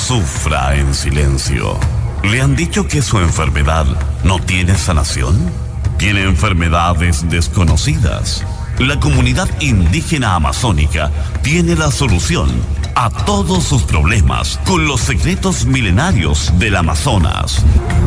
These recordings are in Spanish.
sufra en silencio. ¿Le han dicho que su enfermedad no tiene sanación? ¿Tiene enfermedades desconocidas? La comunidad indígena amazónica tiene la solución a todos sus problemas con los secretos milenarios del Amazonas.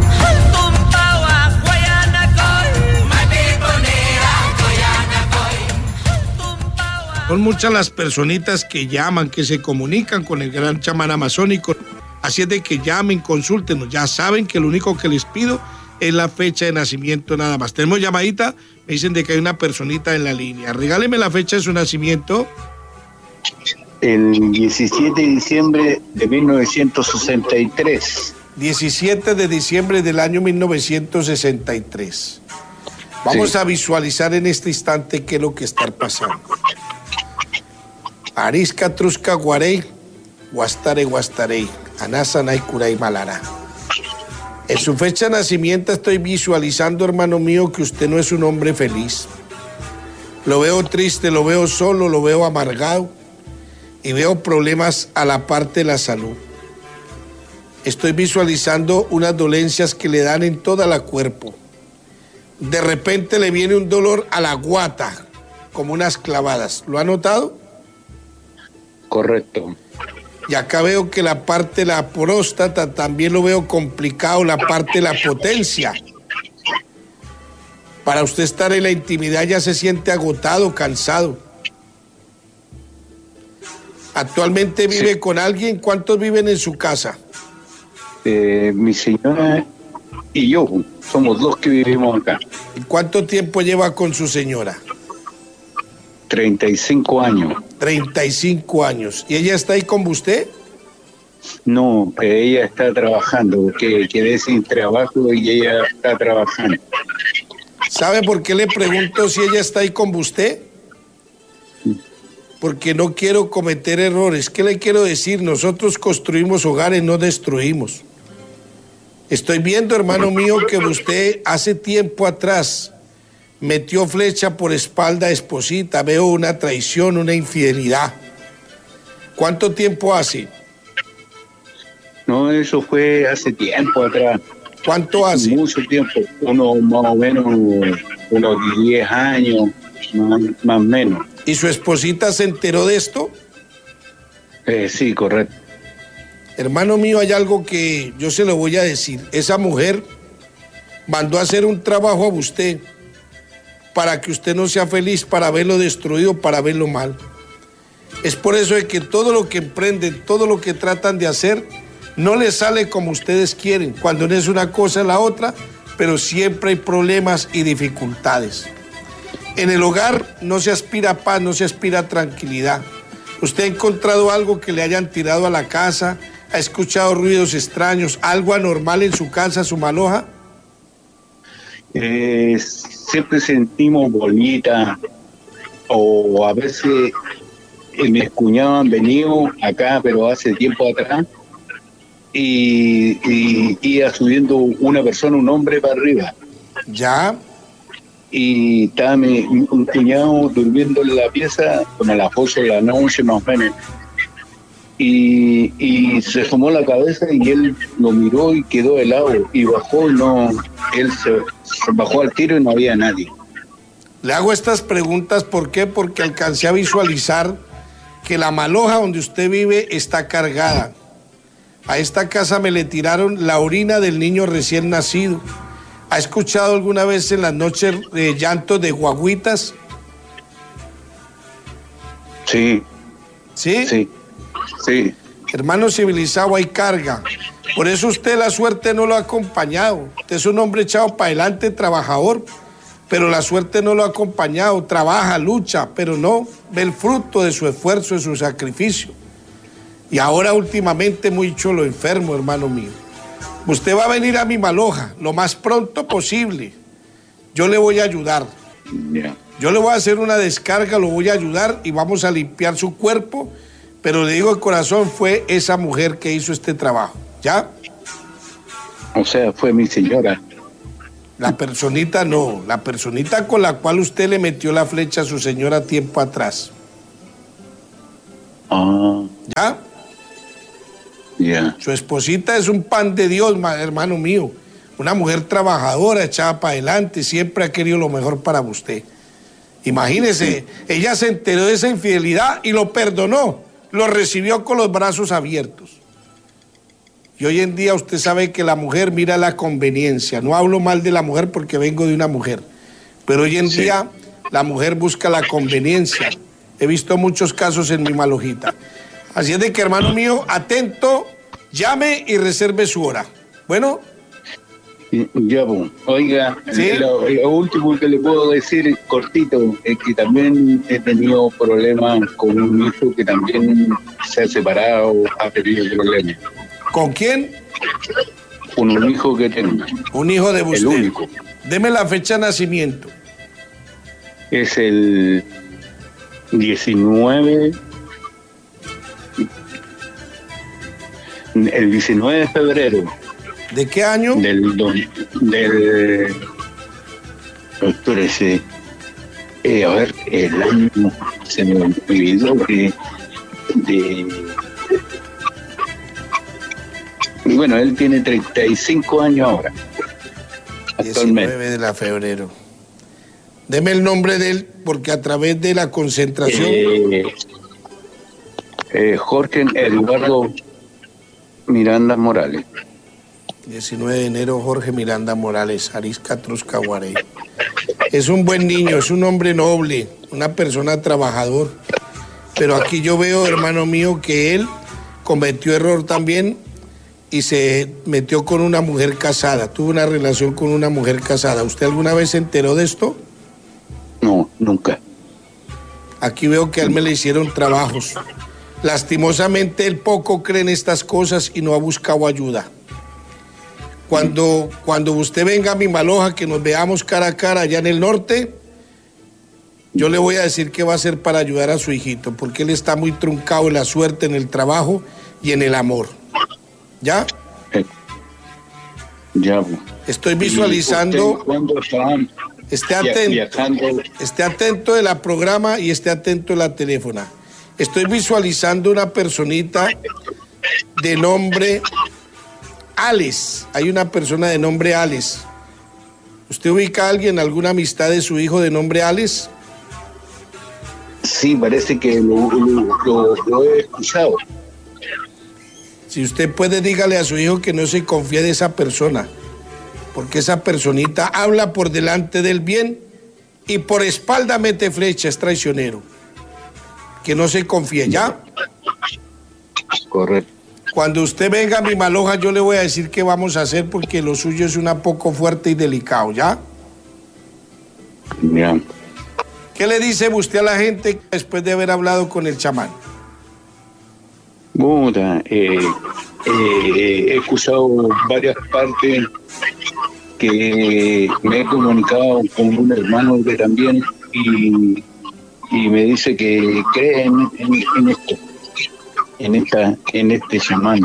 Son muchas las personitas que llaman, que se comunican con el gran chamán amazónico. Así es de que llamen, consúltenos. Ya saben que lo único que les pido es la fecha de nacimiento nada más. Tenemos llamadita, me dicen de que hay una personita en la línea. Regáleme la fecha de su nacimiento. El 17 de diciembre de 1963. 17 de diciembre del año 1963. Vamos a visualizar en este instante qué es lo que está pasando. Arisca Trusca Guarey, Guastare Guastarey, Anasanay Curay Malara. En su fecha de nacimiento estoy visualizando, hermano mío, que usted no es un hombre feliz. Lo veo triste, lo veo solo, lo veo amargado y veo problemas a la parte de la salud. Estoy visualizando unas dolencias que le dan en toda la cuerpo. De repente le viene un dolor a la guata, como unas clavadas. ¿Lo ha notado? Correcto. Y acá veo que la parte de la próstata también lo veo complicado, la parte de la potencia. Para usted estar en la intimidad ya se siente agotado, cansado. ¿Actualmente vive con alguien? ¿Cuántos viven en su casa? Mi señora y yo, somos dos que vivimos acá. ¿Y cuánto tiempo lleva con su señora? 35 años. 35 años. ¿Y ella está ahí con usted? No, ella está trabajando, que quedé sin trabajo y ella está trabajando. ¿Sabe por qué le pregunto si ella está ahí con usted? Porque no quiero cometer errores. ¿Qué le quiero decir? Nosotros construimos hogares, no destruimos. Estoy viendo, hermano mío, que usted hace tiempo atrás metió flecha por espalda a esposita. Veo una traición, una infidelidad. ¿Cuánto tiempo hace? No, eso fue hace tiempo atrás. ¿Cuánto hace? Mucho tiempo, más o menos unos 10 años, más o menos. ¿Y su esposita se enteró de esto? Sí, correcto. Hermano mío, hay algo que yo se lo voy a decir. Esa mujer mandó a hacer un trabajo a usted para que usted no sea feliz, para verlo destruido, para verlo mal. Es por eso de que todo lo que emprenden, todo lo que tratan de hacer, no les sale como ustedes quieren. Cuando no es una cosa es la otra, pero siempre hay problemas y dificultades. En el hogar no se aspira a paz, no se aspira a tranquilidad. ¿Usted ha encontrado algo que le hayan tirado a la casa? ¿Ha escuchado ruidos extraños? ¿Algo anormal en su casa, su maloja? Siempre sentimos bolitas, o a veces mis cuñados han venido acá, pero hace tiempo atrás, y iba subiendo una persona, un hombre para arriba. ¿Ya? Y estaba un cuñado durmiendo en la pieza, como a las 8 de la noche más o menos. Y se asomó la cabeza y él lo miró y quedó helado. Y bajó, él se bajó al tiro y no había nadie. Le hago estas preguntas, ¿por qué? Porque alcancé a visualizar que la maloja donde usted vive está cargada. A esta casa me le tiraron la orina del niño recién nacido. ¿Ha escuchado alguna vez en las noches llantos de guaguitas? Sí. ¿Sí? Sí. Sí. Hermano civilizado, hay carga. Por eso usted la suerte no lo ha acompañado. Usted es un hombre echado para adelante, trabajador, pero la suerte no lo ha acompañado. Trabaja, lucha, pero no ve el fruto de su esfuerzo, de su sacrificio. Y ahora últimamente muy cholo enfermo, hermano mío. Usted va a venir a mi maloja lo más pronto posible. Yo le voy a ayudar. Yeah. Yo le voy a hacer una descarga, lo voy a ayudar y vamos a limpiar su cuerpo. Pero le digo de corazón, fue esa mujer que hizo este trabajo. ¿Ya? O sea, fue mi señora. La personita no. La personita con la cual usted le metió la flecha a su señora tiempo atrás. Ah. ¿Ya? Ya. Su esposita es un pan de Dios, hermano mío. Una mujer trabajadora, echada para adelante, siempre ha querido lo mejor para usted. Imagínese, ella se enteró de esa infidelidad y lo perdonó, lo recibió con los brazos abiertos. Y hoy en día usted sabe que la mujer mira la conveniencia. No hablo mal de la mujer porque vengo de una mujer, pero hoy en día la mujer busca la conveniencia. He visto muchos casos en mi Malojita. Así es de que, hermano mío, atento, llame y reserve su hora. Bueno. Ya, pues. Oiga, ¿sí? Lo último que le puedo decir, cortito, es que también he tenido problemas con un hijo que también se ha separado, ha tenido problemas. ¿Con quién? Con un hijo que tengo. Un hijo de usted. El único. Deme la fecha de nacimiento. Es el 19... El 19 de febrero. ¿De qué año? Espérese. A ver, el año se me olvidó Bueno, él tiene 35 años ahora. 19 de febrero. Deme el nombre de él, porque a través de la concentración... Jorge Eduardo Miranda Morales. 19 de enero, Jorge Miranda Morales, Arisca Truscaguarey. Es un buen niño, es un hombre noble, una persona trabajador. Pero aquí yo veo, hermano mío, que él cometió error también y se metió con una mujer casada. Tuvo una relación con una mujer casada. ¿Usted alguna vez se enteró de esto? No, nunca. Aquí veo que a él me le hicieron trabajos. Lastimosamente él poco cree en estas cosas y no ha buscado ayuda. Cuando usted venga a mi Maloja, que nos veamos cara a cara allá en el norte, yo le voy a decir qué va a hacer para ayudar a su hijito, porque él está muy truncado en la suerte, en el trabajo y en el amor. ¿Ya? Ya. Estoy visualizando... Esté atento de la programa y esté atento de la teléfona. Estoy visualizando una personita de nombre Alex. Hay una persona de nombre Alex. ¿Usted ubica a alguien, alguna amistad de su hijo de nombre Alex? Sí, parece que lo he escuchado. Si usted puede, dígale a su hijo que no se confíe de esa persona, porque esa personita habla por delante del bien y por espalda mete flecha, es traicionero. Que no se confíe, ¿ya? Correcto. Cuando usted venga a mi Maloja, yo le voy a decir qué vamos a hacer, porque lo suyo es una poco fuerte y delicado, ¿ya? Ya. ¿Qué le dice usted a la gente después de haber hablado con el chamán? Puta, he escuchado varias partes que me he comunicado con un hermano que también y me dice que cree en este chamán.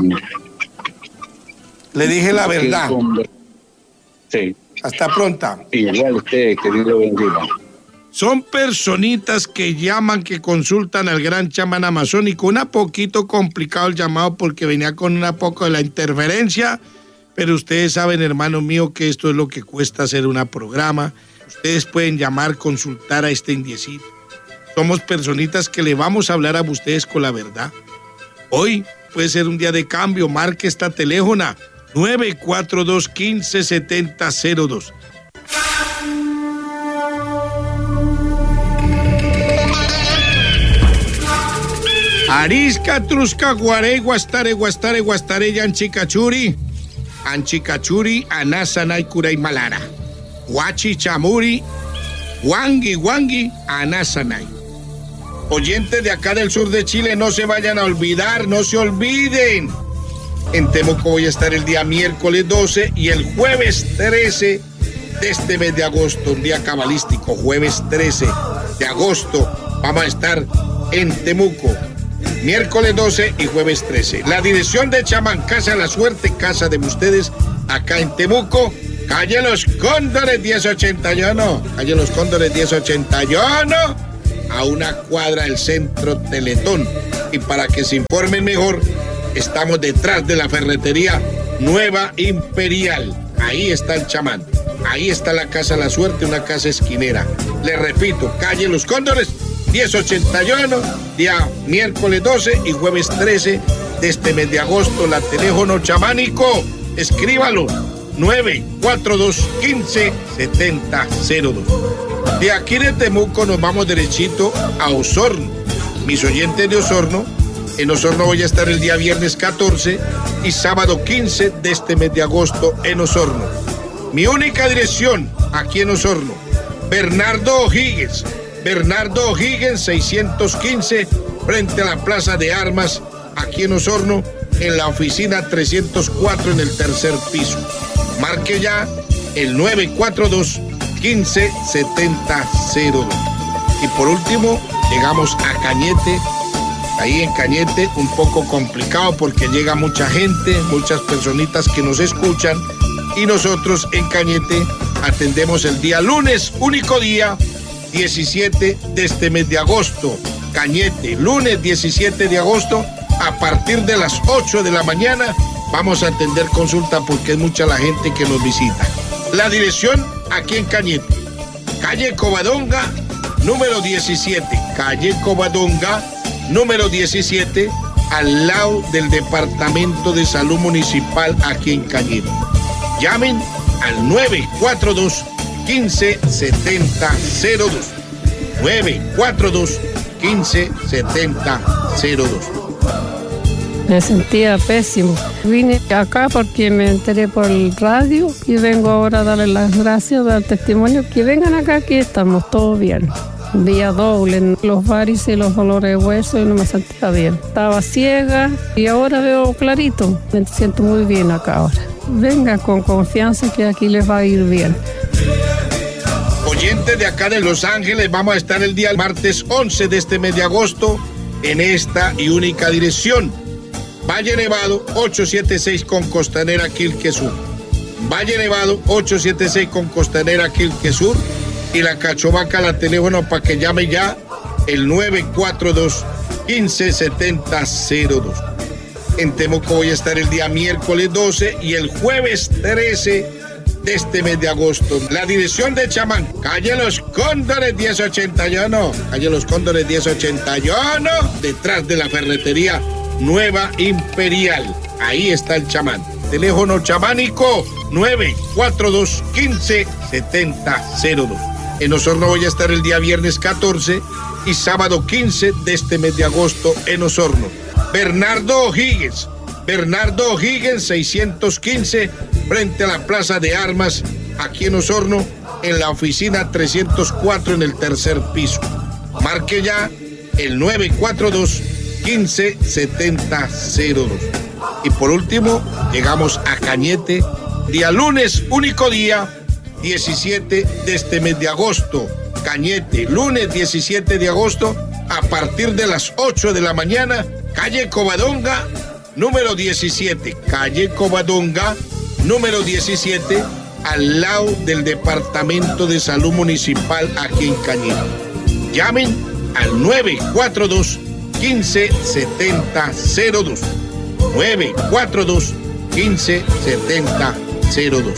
Le dije la verdad. Sí. Hasta pronta. Igual usted, que Dios lo bendiga. Son personitas que llaman, que consultan al gran chamán amazónico. Un poquito complicado el llamado porque venía con un poco de la interferencia, pero ustedes saben, hermano mío, que esto es lo que cuesta hacer un programa. Ustedes pueden llamar, consultar a este indiecito. Somos personitas que le vamos a hablar a ustedes con la verdad. Hoy puede ser un día de cambio. Marque esta teléfona 942-157002. Arisca, Truscaguarey, Guastare, Yanchicachuri, Anchicachuri, Anasanay, Curay, Malara, Huachi, Chamuri, Wangi, Anasanay. Oyentes de acá del sur de Chile, no se vayan a olvidar, no se olviden. En Temuco voy a estar el día miércoles 12 y el jueves 13 de este mes de agosto, un día cabalístico, jueves 13 de agosto, vamos a estar en Temuco. Miércoles 12 y jueves 13. La dirección de Chamán, Casa de la Suerte, casa de ustedes, acá en Temuco, calle Los Cóndores 1081, calle Los Cóndores 1081, a una cuadra del Centro Teletón. Y para que se informen mejor, Estamos detrás de la ferretería Nueva Imperial. Ahí está el chamán. Ahí está la Casa La Suerte, una casa esquinera. Le repito, calle Los Cóndores, 1081, día miércoles 12 y jueves 13 de este mes de agosto. La teléfono chamánico, escríbalo, 942-15-7002. De aquí de Temuco nos vamos derechito a Osorno. Mis oyentes de Osorno, en Osorno voy a estar el día viernes 14 y sábado 15 de este mes de agosto en Osorno. Mi única dirección aquí en Osorno, Bernardo O'Higgins 615, frente a la Plaza de Armas, aquí en Osorno, en la oficina 304 en el tercer piso. Marque ya el 942-15-7002. Y por último, llegamos a Cañete. Ahí en Cañete, un poco complicado porque llega mucha gente, muchas personitas que nos escuchan. Y nosotros en Cañete atendemos el día lunes, único día, 17 de este mes de agosto. Cañete, lunes 17 de agosto, a partir de las 8 de la mañana, vamos a atender consulta porque es mucha la gente que nos visita. La dirección aquí en Cañete, calle Covadonga, número 17, calle Covadonga, número 17, al lado del Departamento de Salud Municipal aquí en Cañete. Llamen al 942-15-7002. 942-15-7002. Me sentía pésimo. Vine acá porque me enteré por el radio y vengo ahora a darle las gracias, dar testimonio. Que vengan acá, que estamos todos bien. Día doble, los varices y los dolores de hueso y no me sentía bien. Estaba ciega y ahora veo clarito. Me siento muy bien acá ahora. Vengan con confianza que aquí les va a ir bien. Oyentes de acá de Los Ángeles, vamos a estar el día martes 11 de este mes de agosto en esta y única dirección. Valle Nevado 876 con Costanera Quilque Sur. Valle Nevado 876 con Costanera Quilque Sur. Y la Cachovaca, la teléfono para que llame ya, el 942-15-7002. En Temuco voy a estar el día miércoles 12 y el jueves 13 de este mes de agosto. La dirección de chamán, calle Los Cóndores 1081, calle Los Cóndores 1081, detrás de la ferretería Nueva Imperial. Ahí está el chamán. Teléfono chamánico 942-15-7002. En Osorno voy a estar el día viernes 14 y sábado 15 de este mes de agosto en Osorno. Bernardo O'Higgins 615, frente a la Plaza de Armas, aquí en Osorno, en la oficina 304 en el tercer piso. Marque ya el 942-15-7002. Y por último, llegamos a Cañete, día lunes, único día, 17 de este mes de agosto. Cañete, lunes 17 de agosto, a partir de las 8 de la mañana, calle Covadonga, número 17, calle Covadonga, número 17, al lado del Departamento de Salud Municipal aquí en Cañete. Llamen al 942-15-7002. 942-15-7002.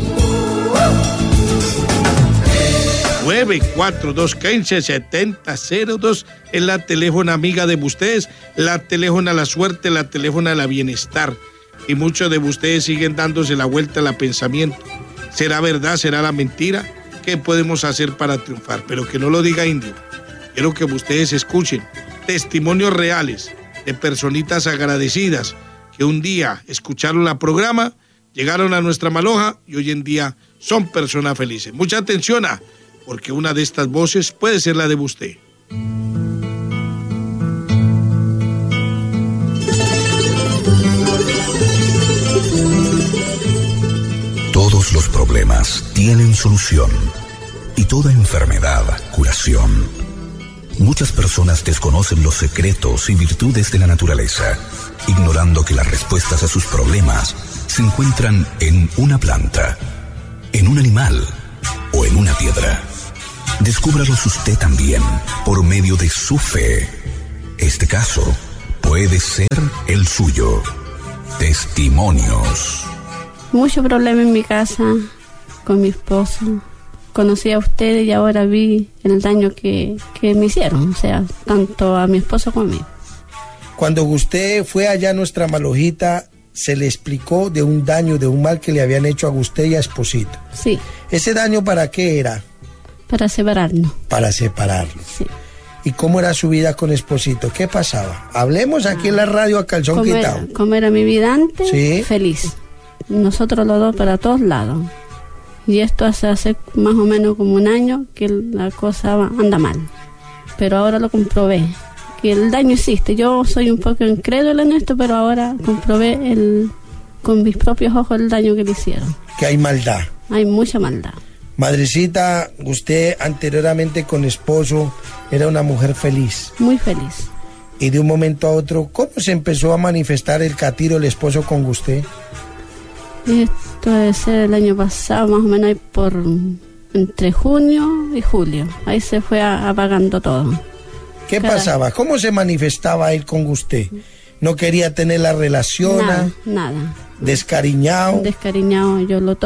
942-15-7002 es la teléfono amiga de ustedes, la teléfono a la suerte, la teléfono a la bienestar. Y muchos de ustedes siguen dándose la vuelta al pensamiento. ¿Será verdad? ¿Será la mentira? ¿Qué podemos hacer para triunfar? Pero que no lo diga Indio. Quiero que ustedes escuchen testimonios reales de personitas agradecidas que un día escucharon la programa, llegaron a nuestra Maloja y hoy en día son personas felices. Mucha atención porque una de estas voces puede ser la de usted. Todos los problemas tienen solución y toda enfermedad curación. Muchas personas desconocen los secretos y virtudes de la naturaleza, ignorando que las respuestas a sus problemas se encuentran en una planta, en un animal o en una piedra. Descúbralos usted también por medio de su fe. Este caso puede puede ser el suyo. Testimonios. Mucho problema en mi casa con mi esposo. Conocí a ustedes y ahora vi el daño que me hicieron, o sea, tanto a mi esposo como a mí. Cuando usted fue allá a nuestra Malojita, se le explicó de un daño, de un mal que le habían hecho a usted y a Esposito. Sí. ¿Ese daño para qué era? Para separarnos. Para separarnos. Sí. ¿Y cómo era su vida con Esposito? ¿Qué pasaba? Hablemos aquí en la radio a calzón quitado. ¿Cómo era mi vida antes? Sí. Feliz. Nosotros los dos para todos lados. Y esto hace más o menos como un año que la cosa anda mal. Pero ahora lo comprobé, que el daño existe. Yo soy un poco incrédula en esto, pero ahora comprobé con mis propios ojos el daño que le hicieron. Que hay maldad. Hay mucha maldad. Madrecita, usted anteriormente con esposo era una mujer feliz. Muy feliz. Y de un momento a otro, ¿cómo se empezó a manifestar el catiro, el esposo con usted? Esto debe ser el año pasado, más o menos ahí entre junio y julio. Ahí se fue apagando todo. ¿Qué pasaba? ¿Cómo se manifestaba él con usted? ¿No quería tener la relación? Nada. ¿Descariñado? Descariñado. Yo lo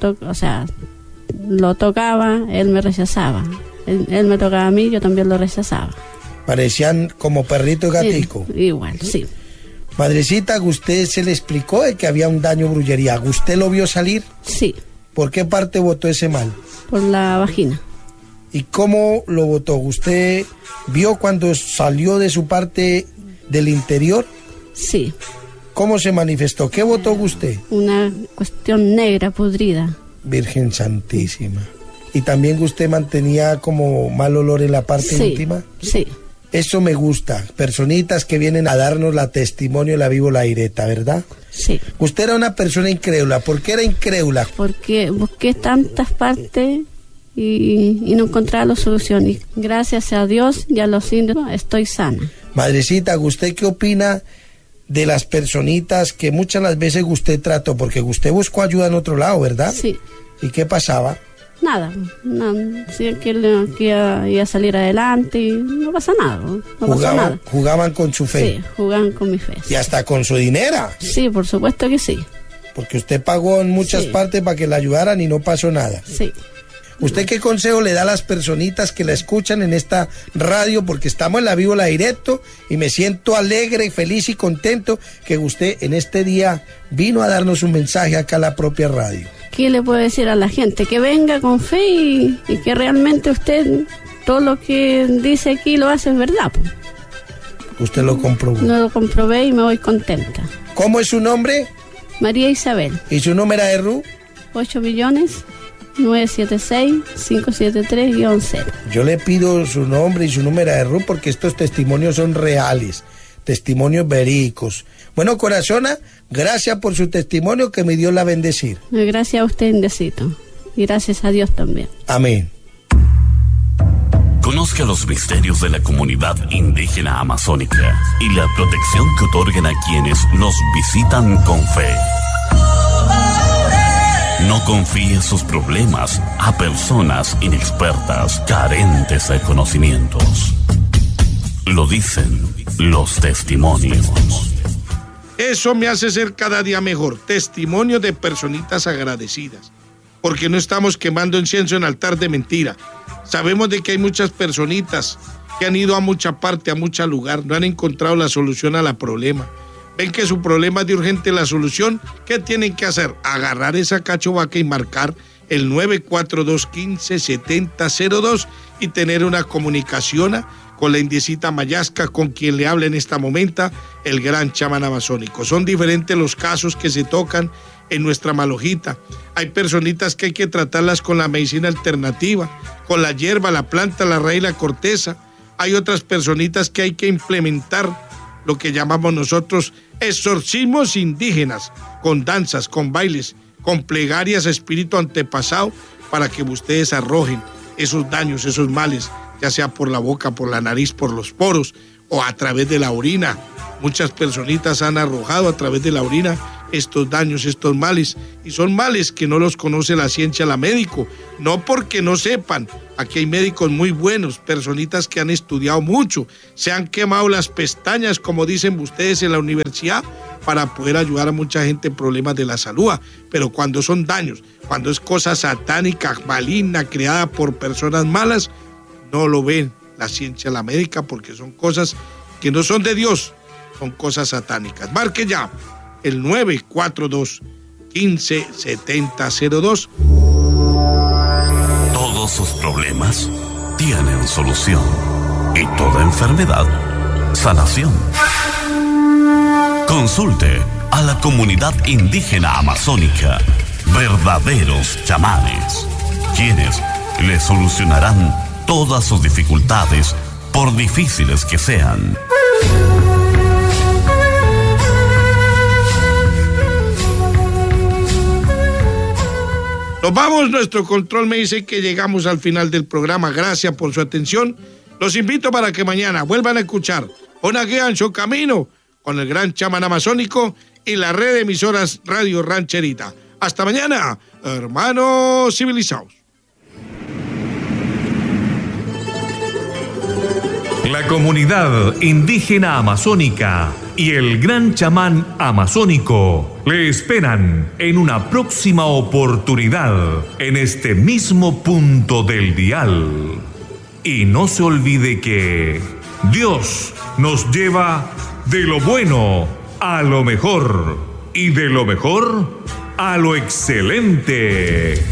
tocaba, él me rechazaba. Él me tocaba a mí, yo también lo rechazaba. Parecían como perrito y gatico. Igual, sí. Madrecita, ¿a usted se le explicó de que había un daño brujería? ¿Usted lo vio salir? Sí. ¿Por qué parte botó ese mal? Por la vagina. ¿Y cómo lo botó? ¿Usted vio cuando salió de su parte del interior? Sí. ¿Cómo se manifestó? ¿Qué botó usted? Una cuestión negra, podrida. Virgen Santísima. ¿Y también usted mantenía como mal olor en la parte íntima? Sí. Eso me gusta, personitas que vienen a darnos la testimonio de la víbora directa, ¿verdad? Sí. Usted era una persona incrédula. ¿Por qué era incrédula? Porque busqué tantas partes y no encontraba la solución. Y gracias a Dios y a los indios estoy sana. Madrecita, ¿usted qué opina de las personitas que muchas las veces usted trató? Porque usted buscó ayuda en otro lado, ¿verdad? Sí. ¿Y qué pasaba? Nada, sí, que iba a salir adelante y no pasa nada, pasa nada. Jugaban con su fe. Sí, jugaban con mi fe. Y hasta con su dinero. Sí, por supuesto que sí. Porque usted pagó en muchas partes para que la ayudaran y no pasó nada. Sí. ¿Usted qué consejo le da a las personitas que la escuchan en esta radio? Porque estamos en la víbora directo y me siento alegre, feliz y contento que usted en este día vino a darnos un mensaje acá a la propia radio. ¿Qué le puedo decir a la gente? Que venga con fe y que realmente usted todo lo que dice aquí lo hace es verdad. Po. ¿Usted lo comprobó? No lo comprobé y me voy contenta. ¿Cómo es su nombre? María Isabel. ¿Y su número de RU? 8.976.573-0. Yo le pido su nombre y su número de RU porque estos testimonios son reales, testimonios verídicos. Bueno, corazona, gracias por su testimonio, que mi Dios la bendecir. Gracias a usted, bendecito. Y gracias a Dios también. Amén. Conozca los misterios de la comunidad indígena amazónica y la protección que otorgan a quienes nos visitan con fe. No confíe sus problemas a personas inexpertas, carentes de conocimientos. Lo dicen los testimonios. Eso me hace ser cada día mejor. Testimonio de personitas agradecidas. Porque no estamos quemando incienso en altar de mentira. Sabemos de que hay muchas personitas que han ido a mucha parte, a mucho lugar, no han encontrado la solución a la problema. Ven que su problema es de urgente la solución. ¿Qué tienen que hacer? Agarrar esa cachovaca y marcar el 942-157002 y tener una comunicación con la indiecita Mayasca, con quien le habla en esta momento el gran chamán amazónico. Son diferentes los casos que se tocan en nuestra Malojita. Hay personitas que hay que tratarlas con la medicina alternativa, con la hierba, la planta, la raíz, la corteza. Hay otras personitas que hay que implementar lo que llamamos nosotros exorcismos indígenas, con danzas, con bailes, con plegarias a espíritu antepasado, para que ustedes arrojen esos daños, esos males, ya sea por la boca, por la nariz, por los poros. o a través de la orina. Muchas personitas han arrojado a través de la orina estos daños, estos males, y son males que no los conoce la ciencia, la médico, no porque no sepan. Aquí hay médicos muy buenos, personitas que han estudiado mucho, se han quemado las pestañas, como dicen ustedes en la universidad, para poder ayudar a mucha gente en problemas de la salud. Pero cuando son daños, cuando es cosa satánica, maligna, creada por personas malas, no lo ven la ciencia, la médica, porque son cosas que no son de Dios, son cosas satánicas. Marque ya el 942-157002. Todos sus problemas tienen solución y toda enfermedad, sanación. Consulte a la comunidad indígena amazónica, verdaderos chamanes, quienes le solucionarán todas sus dificultades, por difíciles que sean. Nos vamos, nuestro control me dice que llegamos al final del programa. Gracias por su atención. Los invito para que mañana vuelvan a escuchar Una Guía en su Camino con el gran chamán amazónico y la red de emisoras Radio Rancherita. Hasta mañana, hermanos civilizados. La comunidad indígena amazónica y el gran chamán amazónico le esperan en una próxima oportunidad en este mismo punto del dial. Y no se olvide que Dios nos lleva de lo bueno a lo mejor y de lo mejor a lo excelente.